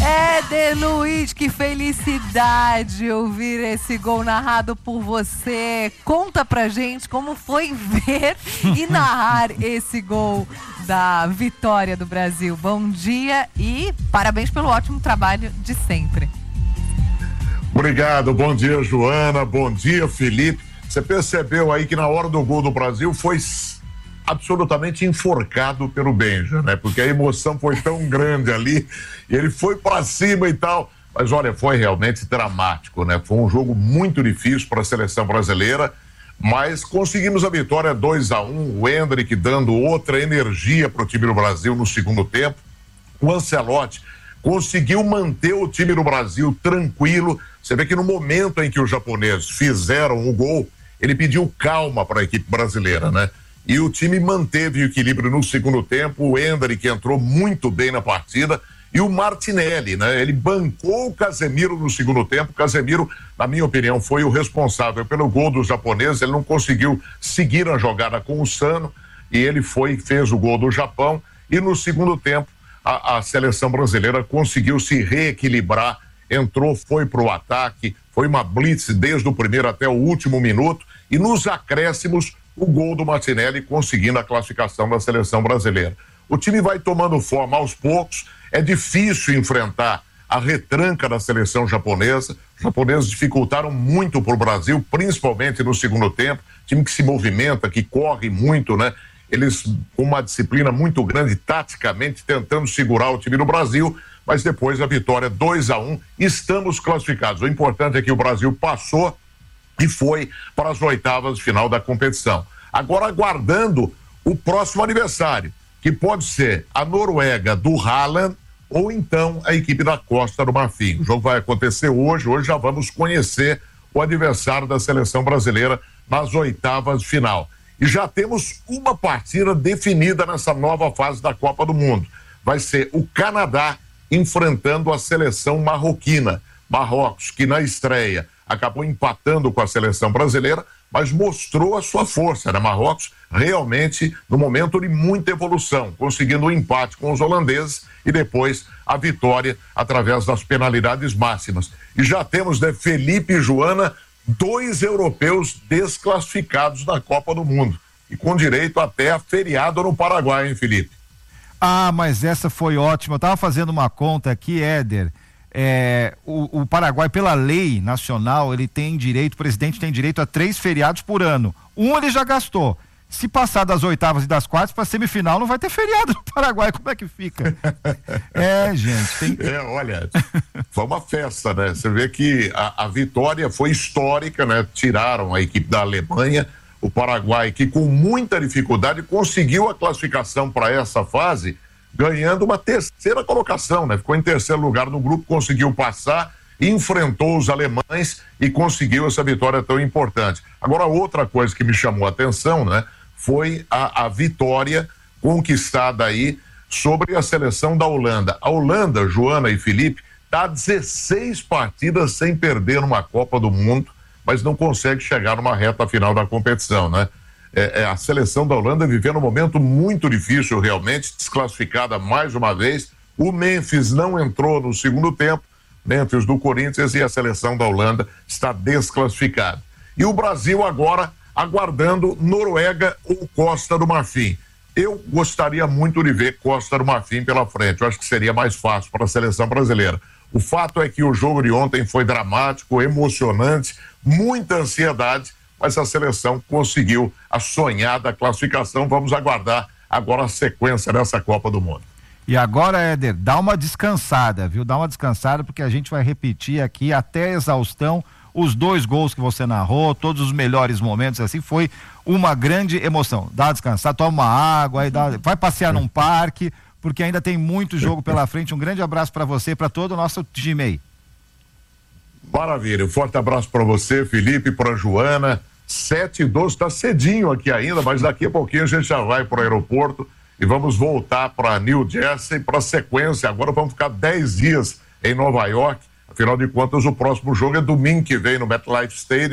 Éder Luiz, que felicidade ouvir esse gol narrado por você. Conta pra gente como foi ver e narrar esse gol da vitória do Brasil. Bom dia e parabéns pelo ótimo trabalho de sempre. Obrigado, bom dia, Joana, bom dia, Felipe. Você percebeu aí que na hora do gol do Brasil foi absolutamente enforcado pelo Benja, né? Porque a emoção foi tão grande ali, e ele foi para cima e tal. Mas olha, foi realmente dramático, né? Foi um jogo muito difícil para a seleção brasileira, mas conseguimos a vitória 2-1, o Endrick dando outra energia para o time do Brasil no segundo tempo. O Ancelotti conseguiu manter o time do Brasil tranquilo. Você vê que no momento em que os japoneses fizeram o gol, ele pediu calma para a equipe brasileira, né? E o time manteve o equilíbrio no segundo tempo. O Endrick entrou muito bem na partida e o Martinelli, né? Ele bancou o Casemiro no segundo tempo. O Casemiro, na minha opinião, foi o responsável pelo gol dos japoneses. Ele não conseguiu seguir a jogada com o Sano e ele fez o gol do Japão. E no segundo tempo, a seleção brasileira conseguiu se reequilibrar, entrou, foi para o ataque, foi uma blitz desde o primeiro até o último minuto e nos acréscimos o gol do Martinelli conseguindo a classificação da seleção brasileira. O time vai tomando forma aos poucos, é difícil enfrentar a retranca da seleção japonesa. Os japoneses dificultaram muito para o Brasil, principalmente no segundo tempo, time que se movimenta, que corre muito, né? Eles com uma disciplina muito grande, taticamente, tentando segurar o time do Brasil, mas depois a vitória 2-1, estamos classificados. O importante é que o Brasil passou e foi para as oitavas de final da competição. Agora aguardando o próximo adversário, que pode ser a Noruega do Haaland ou então a equipe da Costa do Marfim. O jogo vai acontecer hoje já vamos conhecer o adversário da seleção brasileira nas oitavas de final. E já temos uma partida definida nessa nova fase da Copa do Mundo. Vai ser o Canadá enfrentando a seleção marroquina. Marrocos, que na estreia acabou empatando com a seleção brasileira, mas mostrou a sua força, né? Marrocos realmente no momento de muita evolução, conseguindo um empate com os holandeses e depois a vitória através das penalidades máximas. E já temos, né, Felipe e Joana, 2 europeus desclassificados da Copa do Mundo e com direito até a feriado no Paraguai, hein, Felipe? Ah, mas essa foi ótima. Eu tava fazendo uma conta aqui, Éder. O Paraguai, pela lei nacional, ele tem direito, o presidente tem direito a 3 feriados por ano. Um ele já gastou. Se passar das oitavas e das quartas para semifinal, não vai ter feriado no Paraguai. Como é que fica? Gente, tem... olha, foi uma festa, né? Você vê que a vitória foi histórica, né? Tiraram a equipe da Alemanha, o Paraguai, que com muita dificuldade conseguiu a classificação para essa fase, ganhando uma terceira colocação, né? Ficou em terceiro lugar no grupo, conseguiu passar, enfrentou os alemães e conseguiu essa vitória tão importante. Agora, outra coisa que me chamou a atenção, né? Foi a vitória conquistada aí sobre a seleção da Holanda. A Holanda, Joana e Felipe, está 16 partidas sem perder numa Copa do Mundo, mas não consegue chegar numa reta final da competição, né? A seleção da Holanda vivendo um momento muito difícil, realmente, desclassificada mais uma vez. O Memphis não entrou no segundo tempo, Memphis do Corinthians, e a seleção da Holanda está desclassificada. E o Brasil agora aguardando Noruega ou Costa do Marfim. Eu gostaria muito de ver Costa do Marfim pela frente. Eu acho que seria mais fácil para a seleção brasileira. O fato é que o jogo de ontem foi dramático, emocionante, muita ansiedade, mas a seleção conseguiu a sonhada classificação. Vamos aguardar agora a sequência dessa Copa do Mundo. E agora, Éder, dá uma descansada, viu? Dá uma descansada, porque a gente vai repetir aqui até a exaustão os 2 gols que você narrou, todos os melhores momentos, assim, foi uma grande emoção. Dá uma descansada, toma uma água, aí vai passear num parque, porque ainda tem muito jogo pela frente. Um grande abraço para você e para todo o nosso time aí. Maravilha, um forte abraço para você, Felipe, para Joana. 7h12, tá cedinho aqui ainda, mas daqui a pouquinho a gente já vai para o aeroporto e vamos voltar para New Jersey para sequência. Agora vamos ficar 10 dias em Nova York. Afinal de contas, o próximo jogo é domingo que vem no MetLife Stadium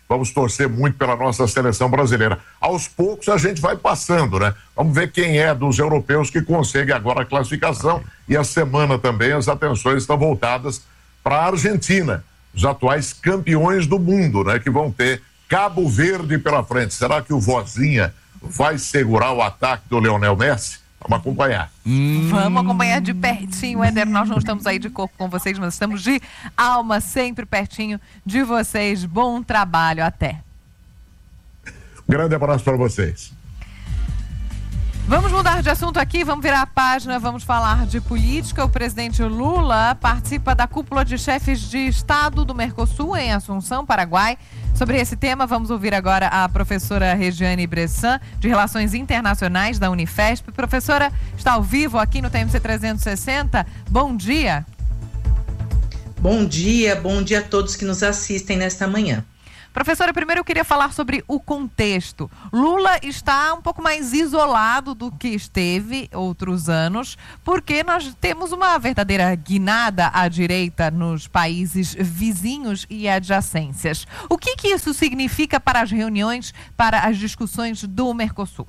vamos torcer muito pela nossa seleção brasileira. Aos poucos a gente vai passando, né? Vamos ver quem é dos europeus que consegue agora a classificação. E a semana também as atenções estão voltadas para a Argentina, os atuais campeões do mundo, né? Que vão ter Cabo Verde pela frente. Será que o Vozinha vai segurar o ataque do Lionel Messi? Vamos acompanhar. Vamos acompanhar de pertinho, Éder. Nós não estamos aí de corpo com vocês, mas estamos de alma sempre pertinho de vocês. Bom trabalho, até. Grande abraço para vocês. Vamos mudar de assunto aqui, vamos virar a página, vamos falar de política. O presidente Lula participa da cúpula de chefes de Estado do Mercosul em Assunção, Paraguai. Sobre esse tema, vamos ouvir agora a professora Regiane Bressan, de Relações Internacionais da Unifesp. Professora, está ao vivo aqui no TMC 360. Bom dia. Bom dia a todos que nos assistem nesta manhã. Professora, primeiro eu queria falar sobre o contexto. Lula está um pouco mais isolado do que esteve outros anos, porque nós temos uma verdadeira guinada à direita nos países vizinhos e adjacências. O que isso significa para as reuniões, para as discussões do Mercosul?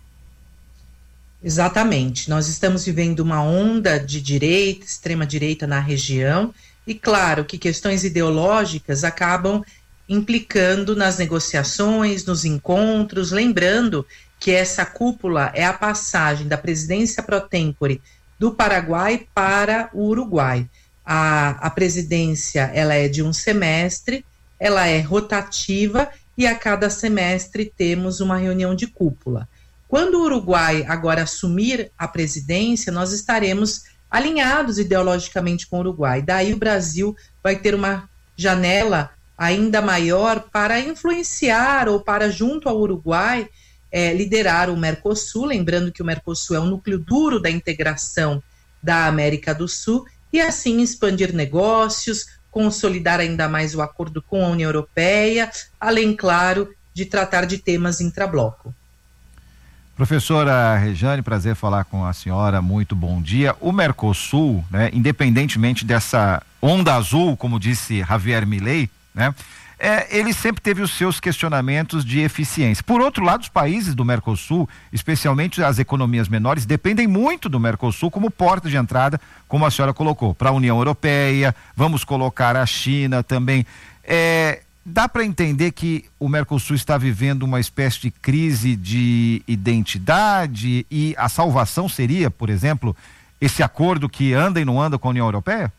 Exatamente. Nós estamos vivendo uma onda de direita, extrema-direita na região, e claro que questões ideológicas acabam implicando nas negociações, nos encontros, lembrando que essa cúpula é a passagem da presidência pro tempore do Paraguai para o Uruguai. A presidência, ela é de um semestre, ela é rotativa e a cada semestre temos uma reunião de cúpula. Quando o Uruguai agora assumir a presidência, nós estaremos alinhados ideologicamente com o Uruguai. Daí o Brasil vai ter uma janela ainda maior para influenciar ou para, junto ao Uruguai, liderar o Mercosul, lembrando que o Mercosul é o núcleo duro da integração da América do Sul, e assim expandir negócios, consolidar ainda mais o acordo com a União Europeia, além, claro, de tratar de temas intrabloco. Professora Regiane, prazer falar com a senhora, muito bom dia. O Mercosul, né, independentemente dessa onda azul, como disse Javier Milei, né? Ele sempre teve os seus questionamentos de eficiência. Por outro lado, os países do Mercosul, especialmente as economias menores, dependem muito do Mercosul como porta de entrada, como a senhora colocou, para a União Europeia. Vamos colocar a China também. Dá para entender que o Mercosul está vivendo uma espécie de crise de identidade e a salvação seria, por exemplo, esse acordo que anda e não anda com a União Europeia?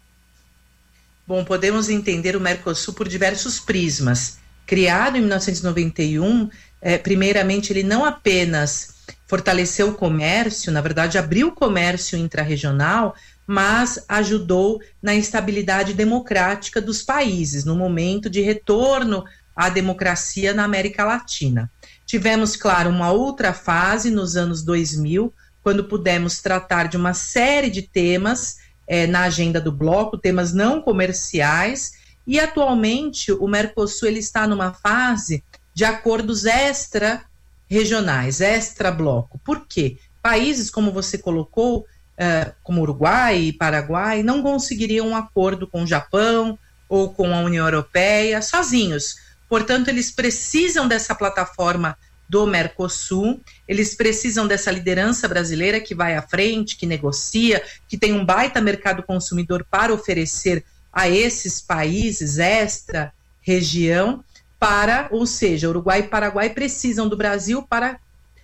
Bom, podemos entender o Mercosul por diversos prismas. Criado em 1991, primeiramente ele não apenas fortaleceu o comércio, na verdade abriu o comércio intrarregional, mas ajudou na estabilidade democrática dos países, no momento de retorno à democracia na América Latina. Tivemos, claro, uma outra fase nos anos 2000, quando pudemos tratar de uma série de temas na agenda do bloco, temas não comerciais, e atualmente o Mercosul ele está numa fase de acordos extra-regionais, extra-bloco. Por quê? Países, como você colocou, como Uruguai e Paraguai, não conseguiriam um acordo com o Japão ou com a União Europeia sozinhos. Portanto, eles precisam dessa plataforma do Mercosul, eles precisam dessa liderança brasileira que vai à frente, que negocia, que tem um baita mercado consumidor para oferecer a esses países extra-região, ou seja, Uruguai e Paraguai precisam do Brasil para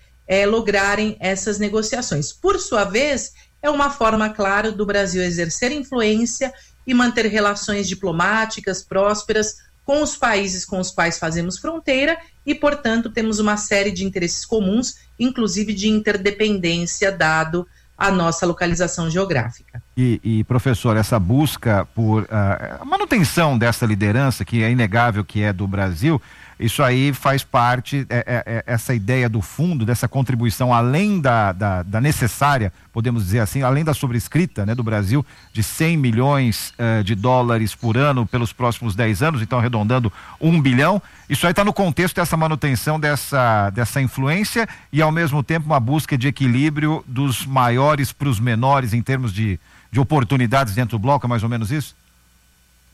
lograrem essas negociações. Por sua vez, é uma forma, claro, do Brasil exercer influência e manter relações diplomáticas prósperas com os países com os quais fazemos fronteira e, portanto, temos uma série de interesses comuns, inclusive de interdependência, dado a nossa localização geográfica. E professor, essa busca por a manutenção dessa liderança, que é inegável que é do Brasil, isso aí faz parte, essa ideia do fundo, dessa contribuição, além da necessária, podemos dizer assim, além da sobrescrita, né, do Brasil, de 100 milhões de dólares por ano pelos próximos 10 anos, então arredondando 1 bilhão, isso aí está no contexto dessa manutenção dessa influência e, ao mesmo tempo, uma busca de equilíbrio dos maiores para os menores em termos de oportunidades dentro do bloco, é mais ou menos isso?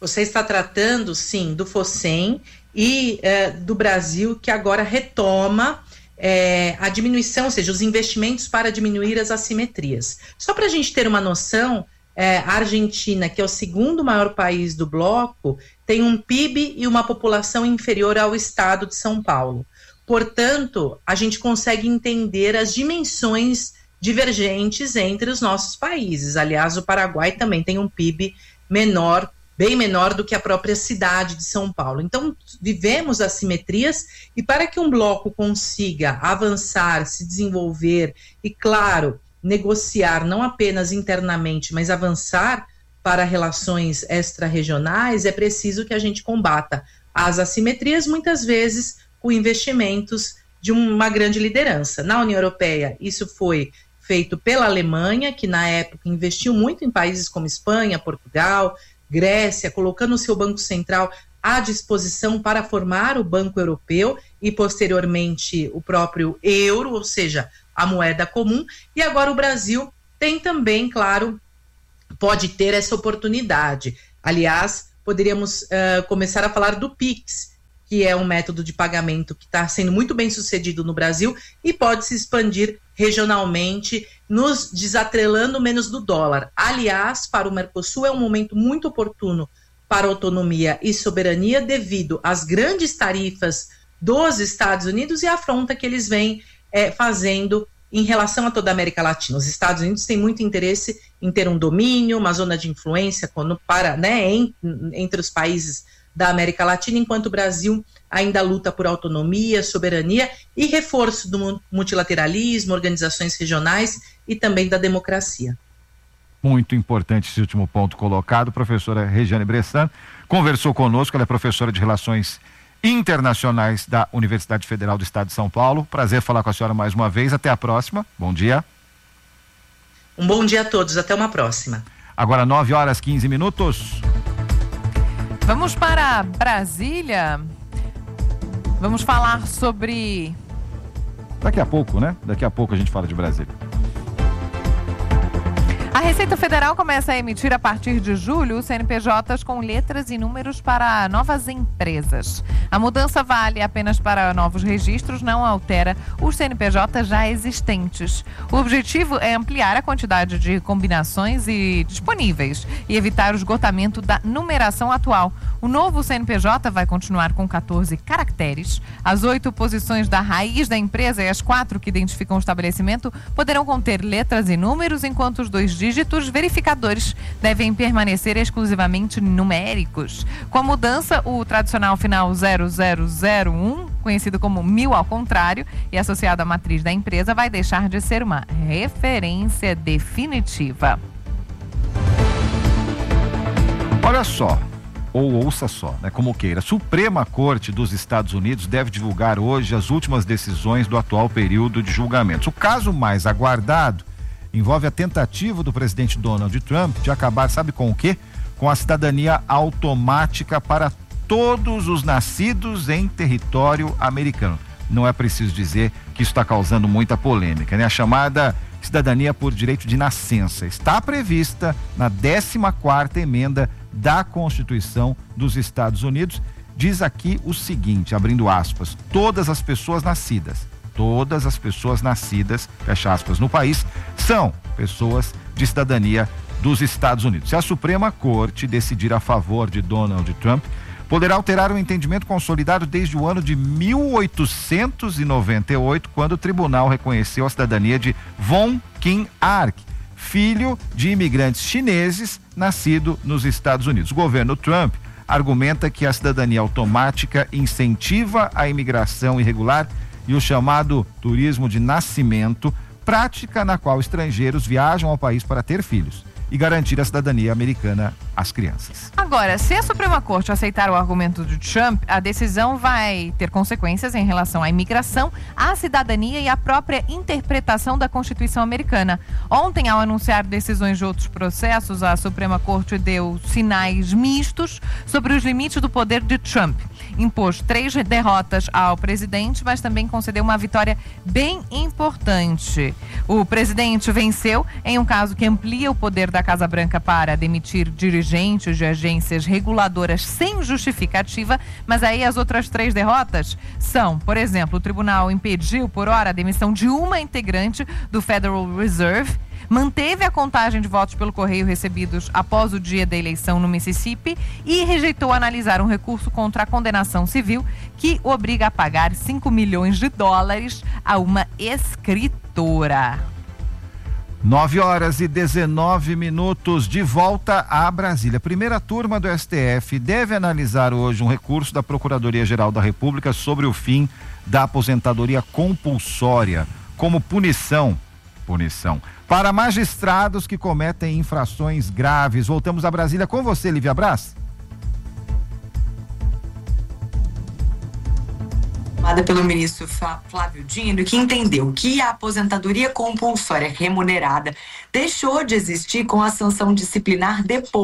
Você está tratando, sim, do FOSEM e do Brasil, que agora retoma a diminuição, ou seja, os investimentos para diminuir as assimetrias. Só para a gente ter uma noção, a Argentina, que é o segundo maior país do bloco, tem um PIB e uma população inferior ao estado de São Paulo. Portanto, a gente consegue entender as dimensões divergentes entre os nossos países. Aliás, o Paraguai também tem um PIB menor, bem menor do que a própria cidade de São Paulo. Então, vivemos assimetrias, e para que um bloco consiga avançar, se desenvolver e, claro, negociar não apenas internamente, mas avançar para relações extra-regionais, é preciso que a gente combata as assimetrias, muitas vezes com investimentos de uma grande liderança. Na União Europeia, isso foi feito pela Alemanha, que na época investiu muito em países como Espanha, Portugal, Grécia, colocando o seu Banco Central à disposição para formar o Banco Europeu e, posteriormente, o próprio euro, ou seja, a moeda comum. E agora o Brasil tem também, claro, pode ter essa oportunidade. Aliás, poderíamos começar a falar do PIX, que é um método de pagamento que está sendo muito bem sucedido no Brasil e pode se expandir regionalmente, nos desatrelando menos do dólar. Aliás, para o Mercosul é um momento muito oportuno para autonomia e soberania devido às grandes tarifas dos Estados Unidos e a afronta que eles vêm fazendo em relação a toda a América Latina. Os Estados Unidos têm muito interesse em ter um domínio, uma zona de influência entre os países da América Latina, enquanto o Brasil ainda luta por autonomia, soberania e reforço do multilateralismo, organizações regionais e também da democracia. Muito importante esse último ponto colocado. Professora Regiane Bressan conversou conosco, ela é professora de Relações Internacionais da Universidade Federal do Estado de São Paulo. Prazer falar com a senhora mais uma vez. Até a próxima. Bom dia. Um bom dia a todos. Até uma próxima. Agora 9h15. Vamos para Brasília. Vamos falar sobre... Daqui a pouco, né? Daqui a pouco a gente fala de Brasília. A Receita Federal começa a emitir a partir de julho CNPJs com letras e números para novas empresas. A mudança vale apenas para novos registros, não altera os CNPJs já existentes. O objetivo é ampliar a quantidade de combinações disponíveis e evitar o esgotamento da numeração atual. O novo CNPJ vai continuar com 14 caracteres. As 8 posições da raiz da empresa e as 4 que identificam o estabelecimento poderão conter letras e números, enquanto os 2 dígitos verificadores devem permanecer exclusivamente numéricos. Com a mudança, o tradicional final 0001, conhecido como 1000 ao contrário, e associado à matriz da empresa, vai deixar de ser uma referência definitiva. Olha só, ou ouça só, né, como queira. A Suprema Corte dos Estados Unidos deve divulgar hoje as últimas decisões do atual período de julgamentos. O caso mais aguardado envolve a tentativa do presidente Donald Trump de acabar, sabe com o quê? Com a cidadania automática para todos os nascidos em território americano. Não é preciso dizer que isso está causando muita polêmica, né? A chamada cidadania por direito de nascença está prevista na 14ª emenda da Constituição dos Estados Unidos. Diz aqui o seguinte, abrindo aspas: todas as pessoas nascidas, fecha aspas, no país, são pessoas de cidadania dos Estados Unidos. Se a Suprema Corte decidir a favor de Donald Trump, poderá alterar o entendimento consolidado desde o ano de 1898, quando o tribunal reconheceu a cidadania de Von Kim Ark, filho de imigrantes chineses nascido nos Estados Unidos. O governo Trump argumenta que a cidadania automática incentiva a imigração irregular e o chamado turismo de nascimento, prática na qual estrangeiros viajam ao país para ter filhos e garantir a cidadania americana às crianças. Agora, se a Suprema Corte aceitar o argumento de Trump, a decisão vai ter consequências em relação à imigração, à cidadania e à própria interpretação da Constituição americana. Ontem, ao anunciar decisões de outros processos, a Suprema Corte deu sinais mistos sobre os limites do poder de Trump. Impôs 3 derrotas ao presidente, mas também concedeu uma vitória bem importante. O presidente venceu em um caso que amplia o poder da Casa Branca para demitir dirigentes de agências reguladoras sem justificativa, mas aí as outras 3 derrotas são, por exemplo, o tribunal impediu por hora a demissão de uma integrante do Federal Reserve, manteve a contagem de votos pelo correio recebidos após o dia da eleição no Mississippi e rejeitou analisar um recurso contra a condenação civil que obriga a pagar $5 milhões a uma escritora. 9h19, de volta a Brasília. Primeira turma do STF deve analisar hoje um recurso da Procuradoria-Geral da República sobre o fim da aposentadoria compulsória como punição para magistrados que cometem infrações graves. Voltamos a Brasília com você, Lívia Braz. Pelo ministro Flávio Dino, que entendeu que a aposentadoria compulsória remunerada deixou de existir com a sanção disciplinar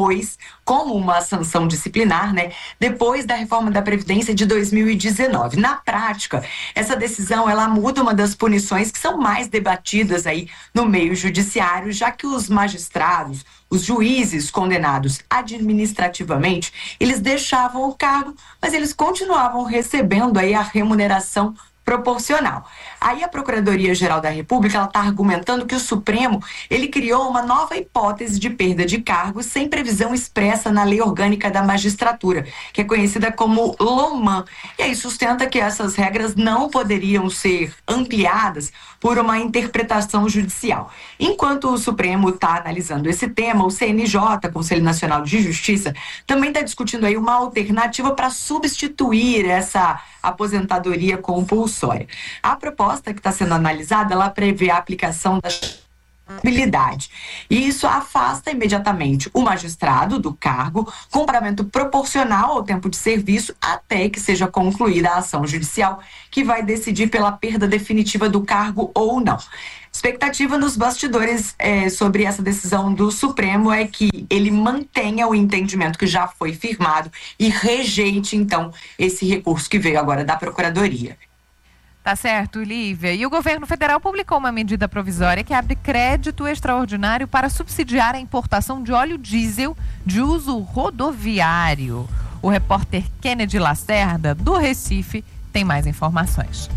como uma sanção disciplinar, depois da reforma da Previdência de 2019. Na prática, essa decisão, ela muda uma das punições que são mais debatidas aí no meio judiciário, já que os magistrados, os juízes condenados administrativamente, eles deixavam o cargo, mas eles continuavam recebendo aí a remuneração proporcional. Aí a Procuradoria-Geral da República, ela está argumentando que o Supremo, ele criou uma nova hipótese de perda de cargos sem previsão expressa na Lei Orgânica da Magistratura, que é conhecida como LOMAN. E aí sustenta que essas regras não poderiam ser ampliadas por uma interpretação judicial. Enquanto o Supremo está analisando esse tema, o CNJ, Conselho Nacional de Justiça, também está discutindo aí uma alternativa para substituir essa aposentadoria compulsória. A proposta que está sendo analisada, ela prevê a aplicação da habilidade. E isso afasta imediatamente o magistrado do cargo com pagamento proporcional ao tempo de serviço até que seja concluída a ação judicial que vai decidir pela perda definitiva do cargo ou não. Expectativa nos bastidores sobre essa decisão do Supremo é que ele mantenha o entendimento que já foi firmado e rejeite, então, esse recurso que veio agora da Procuradoria. Tá certo, Lívia. E o governo federal publicou uma medida provisória que abre crédito extraordinário para subsidiar a importação de óleo diesel de uso rodoviário. O repórter Kennedy Lacerda, do Recife, tem mais informações.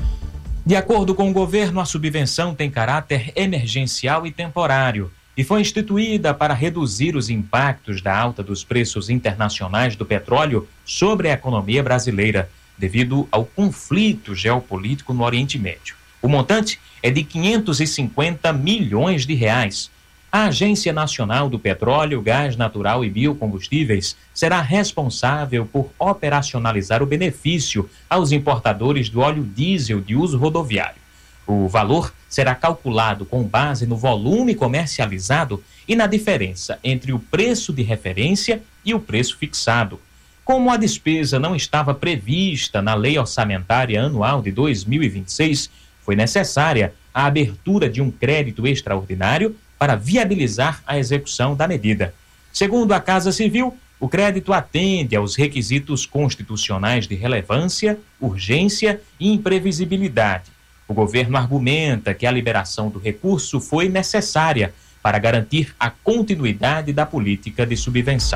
De acordo com o governo, a subvenção tem caráter emergencial e temporário e foi instituída para reduzir os impactos da alta dos preços internacionais do petróleo sobre a economia brasileira, devido ao conflito geopolítico no Oriente Médio. O montante é de R$550 milhões. A Agência Nacional do Petróleo, Gás Natural e Biocombustíveis será responsável por operacionalizar o benefício aos importadores do óleo diesel de uso rodoviário. O valor será calculado com base no volume comercializado e na diferença entre o preço de referência e o preço fixado. Como a despesa não estava prevista na Lei Orçamentária Anual de 2026, foi necessária a abertura de um crédito extraordinário para viabilizar a execução da medida. Segundo a Casa Civil, o crédito atende aos requisitos constitucionais de relevância, urgência e imprevisibilidade. O governo argumenta que a liberação do recurso foi necessária para garantir a continuidade da política de subvenção.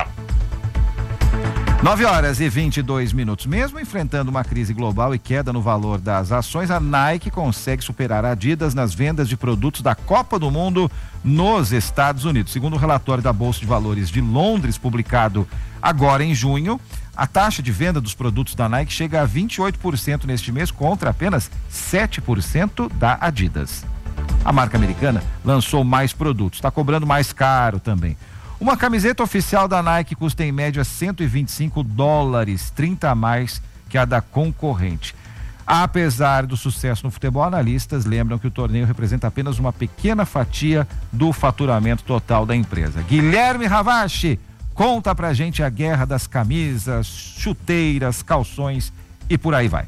9h22. Mesmo enfrentando uma crise global e queda no valor das ações, a Nike consegue superar a Adidas nas vendas de produtos da Copa do Mundo nos Estados Unidos. Segundo o relatório da Bolsa de Valores de Londres, publicado agora em junho, a taxa de venda dos produtos da Nike chega a 28% neste mês, contra apenas 7% da Adidas. A marca americana lançou mais produtos, está cobrando mais caro também. Uma camiseta oficial da Nike custa em média $125, 30 a mais que a da concorrente. Apesar do sucesso no futebol, analistas lembram que o torneio representa apenas uma pequena fatia do faturamento total da empresa. Guilherme Ravache, conta pra gente a guerra das camisas, chuteiras, calções e por aí vai.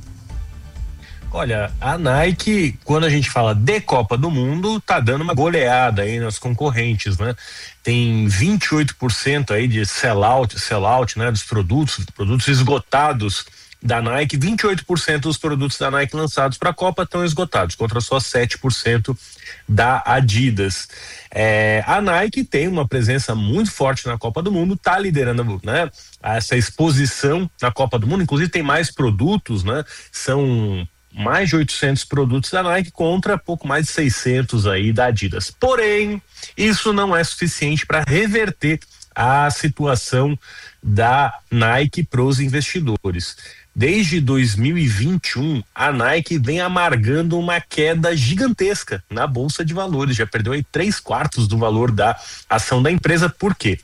Olha, a Nike, quando a gente fala de Copa do Mundo, tá dando uma goleada aí nas concorrentes, né? Tem 28% aí de sell-out, né? Dos produtos esgotados da Nike, 28% dos produtos da Nike lançados para a Copa estão esgotados, contra só 7% da Adidas. A Nike tem uma presença muito forte na Copa do Mundo, está liderando, né, essa exposição na Copa do Mundo, inclusive tem mais produtos, né, são mais de 800 produtos da Nike contra pouco mais de 600 aí da Adidas. Porém, isso não é suficiente para reverter a situação da Nike para os investidores. Desde 2021, a Nike vem amargando uma queda gigantesca na Bolsa de Valores, já perdeu aí 3/4 do valor da ação da empresa. Por quê?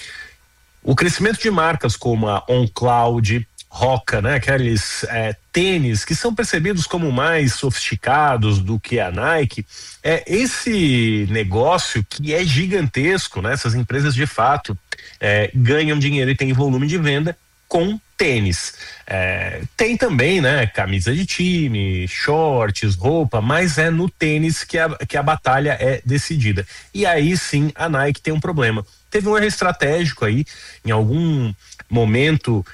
O crescimento de marcas como a OnCloud, Hoka, né, aqueles tênis que são percebidos como mais sofisticados do que a Nike, esse negócio que é gigantesco, né, essas empresas de fato ganham dinheiro e têm volume de venda com tênis. Tem também, né, camisa de time, shorts, roupa, mas é no tênis que a batalha é decidida. E aí sim a Nike tem um problema. Teve um erro estratégico aí, em algum momento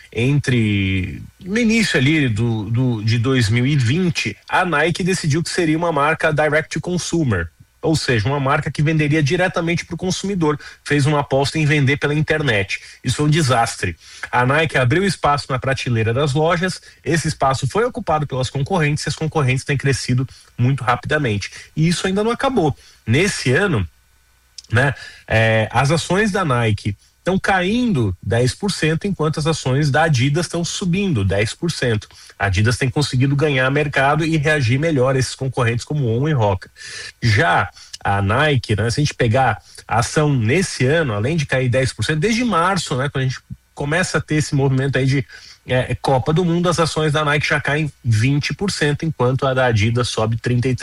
no início ali de 2020, a Nike decidiu que seria uma marca direct to consumer, ou seja, uma marca que venderia diretamente para o consumidor, fez uma aposta em vender pela internet. Isso foi um desastre. A Nike abriu espaço na prateleira das lojas, esse espaço foi ocupado pelas concorrentes, e as concorrentes têm crescido muito rapidamente. E isso ainda não acabou. Nesse ano, né, as ações da Nike estão caindo 10%, enquanto as ações da Adidas estão subindo 10%. A Adidas tem conseguido ganhar mercado e reagir melhor a esses concorrentes como On e Hoka. Já a Nike, né, se a gente pegar a ação nesse ano, além de cair 10%, desde março, né, quando a gente começa a ter esse movimento aí de Copa do Mundo, as ações da Nike já caem 20%, enquanto a da Adidas sobe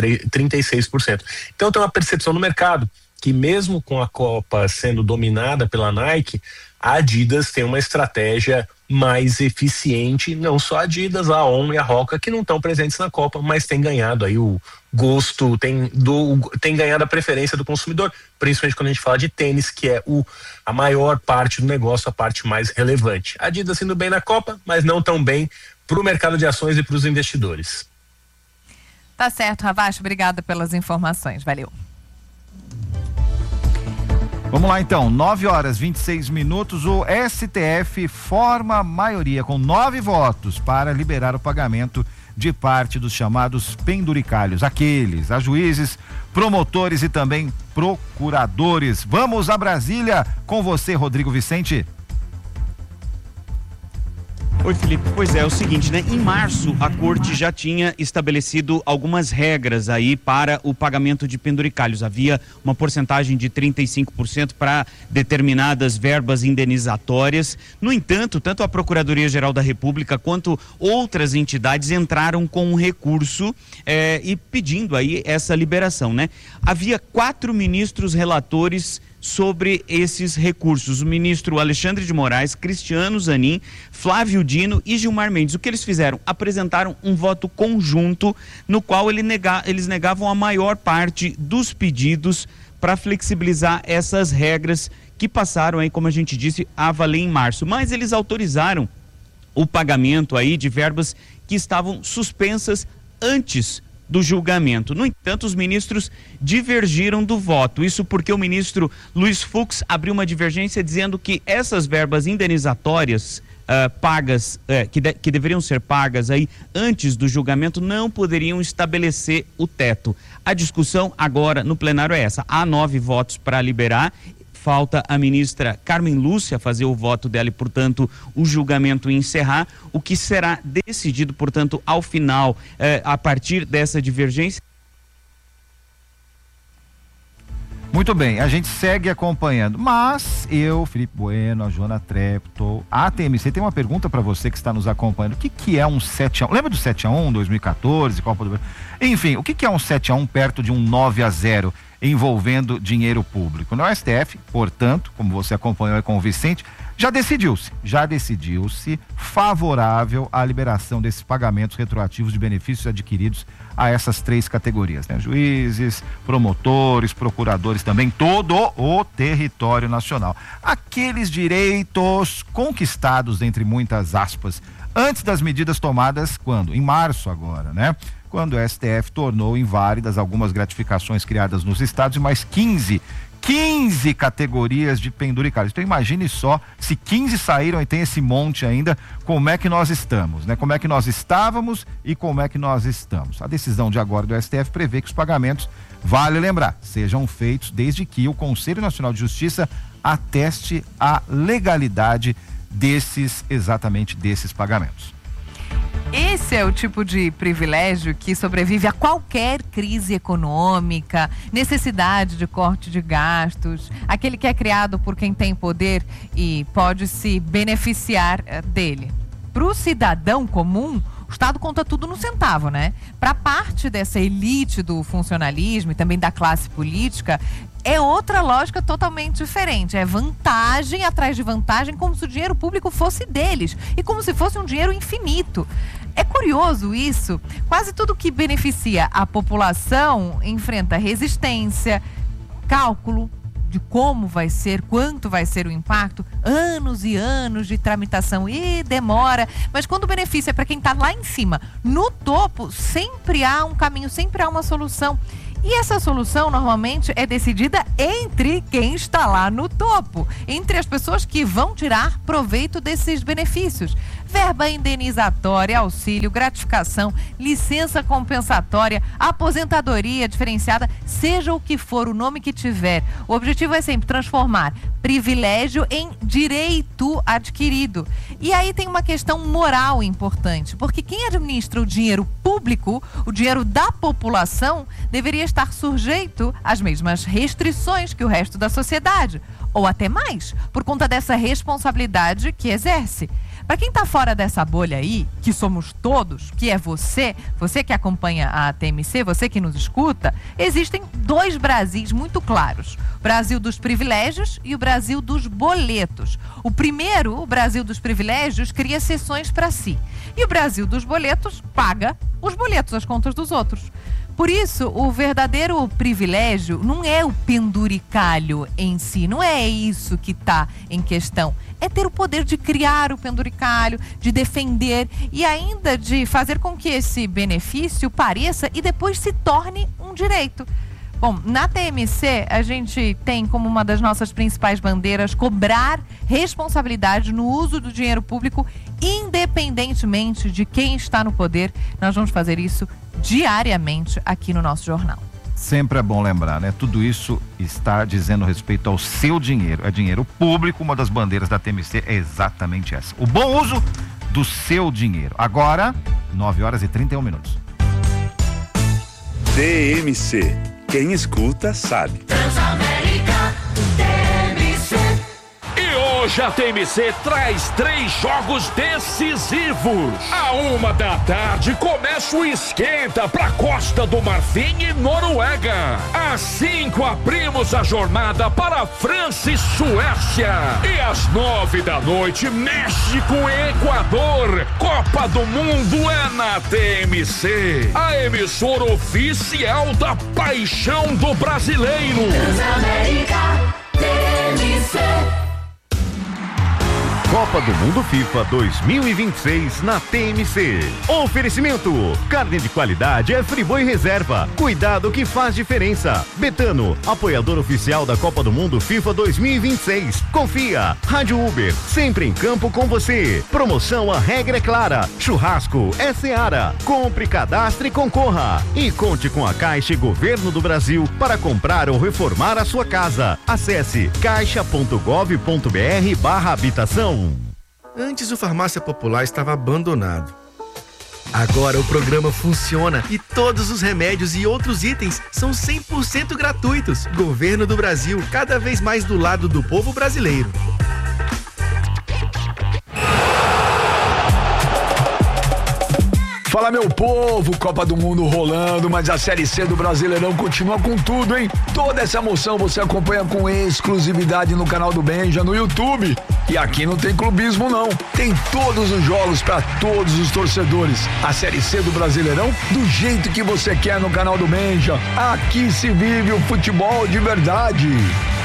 36%. Então tem uma percepção no mercado que mesmo com a Copa sendo dominada pela Nike, a Adidas tem uma estratégia mais eficiente, não só a Adidas, a On e a Hoka, que não estão presentes na Copa, mas tem ganhado aí o gosto, tem ganhado a preferência do consumidor, principalmente quando a gente fala de tênis, que é a maior parte do negócio, a parte mais relevante. A Adidas indo bem na Copa, mas não tão bem para o mercado de ações e para os investidores. Tá certo, Ravache, obrigada pelas informações, valeu. Vamos lá então, 9h26, o STF forma maioria com 9 votos para liberar o pagamento de parte dos chamados penduricalhos, a juízes, promotores e também procuradores. Vamos a Brasília com você, Rodrigo Vicente. Oi, Felipe. Pois é o seguinte, né? Em março, a corte já tinha estabelecido algumas regras aí para o pagamento de penduricalhos. Havia uma porcentagem de 35% para determinadas verbas indenizatórias. No entanto, tanto a Procuradoria-Geral da República quanto outras entidades entraram com um recurso e pedindo aí essa liberação, né? Havia 4 ministros relatores sobre esses recursos, o ministro Alexandre de Moraes, Cristiano Zanin, Flávio Dino e Gilmar Mendes. O que eles fizeram? Apresentaram um voto conjunto no qual eles negavam a maior parte dos pedidos para flexibilizar essas regras que passaram aí, como a gente disse, a valer em março, mas eles autorizaram o pagamento aí de verbas que estavam suspensas antes do julgamento. No entanto, os ministros divergiram do voto. Isso porque o ministro Luiz Fux abriu uma divergência dizendo que essas verbas indenizatórias pagas, que deveriam ser pagas aí antes do julgamento, não poderiam estabelecer o teto. A discussão agora no plenário é essa. Há 9 votos para liberar. Falta a ministra Carmen Lúcia fazer o voto dela e, portanto, o julgamento encerrar, o que será decidido, portanto, ao final, a partir dessa divergência. Muito bem, a gente segue acompanhando, mas eu, Felipe Bueno, a Joana Treptow, a TMC tem uma pergunta para você que está nos acompanhando. O que é um 7-1? Lembra do 7-1 2014, Copa do Brasil? Enfim, o que é um 7-1 perto de um 9-0 envolvendo dinheiro público? No STF, portanto, como você acompanhou aí com o Vicente, Já decidiu-se favorável à liberação desses pagamentos retroativos de benefícios adquiridos a essas 3 categorias, né? Juízes, promotores, procuradores também, todo o território nacional. Aqueles direitos conquistados, entre muitas aspas, antes das medidas tomadas quando? Em março agora, né? Quando o STF tornou inválidas algumas gratificações criadas nos estados e mais 15 categorias de penduricalhos. Então imagine só, se 15 saíram e tem esse monte ainda, como é que nós estamos, né? Como é que nós estávamos e como é que nós estamos. A decisão de agora do STF prevê que os pagamentos, vale lembrar, sejam feitos desde que o Conselho Nacional de Justiça ateste a legalidade exatamente desses pagamentos. Esse é o tipo de privilégio que sobrevive a qualquer crise econômica, necessidade de corte de gastos, aquele que é criado por quem tem poder e pode se beneficiar dele. Para o cidadão comum, o Estado conta tudo no centavo, né? Para parte dessa elite do funcionalismo e também da classe política, é outra lógica totalmente diferente. É vantagem atrás de vantagem, como se o dinheiro público fosse deles e como se fosse um dinheiro infinito. É curioso isso. Quase tudo que beneficia a população enfrenta resistência, cálculo de como vai ser, quanto vai ser o impacto, anos e anos de tramitação e demora, mas quando o benefício é para quem está lá em cima, no topo, sempre há um caminho, sempre há uma solução. E essa solução normalmente é decidida entre quem está lá no topo, entre as pessoas que vão tirar proveito desses benefícios. Verba indenizatória, auxílio, gratificação, licença compensatória, aposentadoria diferenciada, seja o que for, o nome que tiver. O objetivo é sempre transformar privilégio em direito adquirido. E aí tem uma questão moral importante, porque quem administra o dinheiro público, o dinheiro da população, deveria estar sujeito às mesmas restrições que o resto da sociedade, ou até mais, por conta dessa responsabilidade que exerce. Para quem está fora dessa bolha aí, que somos todos, que é você que acompanha a TMC, você que nos escuta, existem 2 Brasis muito claros. O Brasil dos privilégios e o Brasil dos boletos. O primeiro, o Brasil dos privilégios, cria seções para si. E o Brasil dos boletos paga os boletos, as contas dos outros. Por isso, o verdadeiro privilégio não é o penduricalho em si, não é isso que está em questão. É ter o poder de criar o penduricalho, de defender e ainda de fazer com que esse benefício pareça e depois se torne um direito. Bom, na TMC, a gente tem como uma das nossas principais bandeiras cobrar responsabilidade no uso do dinheiro público, independentemente de quem está no poder. Nós vamos fazer isso diariamente aqui no nosso jornal. Sempre é bom lembrar, né? Tudo isso está dizendo respeito ao seu dinheiro. É dinheiro público, uma das bandeiras da TMC é exatamente essa. O bom uso do seu dinheiro. Agora, 9h31. TMC. Quem escuta sabe. Transamérica, TMC. E hoje a TMC traz 3 jogos decisivos. À 1h da tarde começa o esquenta pra Costa do Marfim e Noruega. Às 5 abrimos a jornada para França e Suécia. E às 9 da noite, México e Equador. Copa do Mundo é na TMC. A emissora oficial da paixão do brasileiro. Transamérica, TMC. Copa do Mundo FIFA 2026 na TMC. Oferecimento: carne de qualidade é Friboi Reserva. Cuidado que faz diferença. Betano, apoiador oficial da Copa do Mundo FIFA 2026. Confia. Rádio Uber, sempre em campo com você. Promoção A Regra é Clara. Churrasco é Seara. Compre, cadastre e concorra. E conte com a Caixa e Governo do Brasil para comprar ou reformar a sua casa. Acesse caixa.gov.br/habitação. Antes o Farmácia Popular estava abandonado. Agora o programa funciona e todos os remédios e outros itens são 100% gratuitos. Governo do Brasil, cada vez mais do lado do povo brasileiro. Fala, meu povo, Copa do Mundo rolando, mas a Série C do Brasileirão continua com tudo, hein? Toda essa emoção você acompanha com exclusividade no canal do Benja no YouTube. E aqui não tem clubismo não, tem todos os jogos para todos os torcedores. A Série C do Brasileirão do jeito que você quer no canal do Benja. Aqui se vive o futebol de verdade.